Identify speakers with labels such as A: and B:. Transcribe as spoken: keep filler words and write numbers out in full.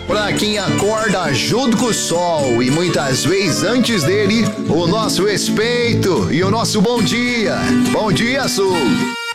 A: Pra quem acorda junto com o sol e muitas vezes antes dele, o nosso respeito e o nosso bom dia. Bom dia, Sul!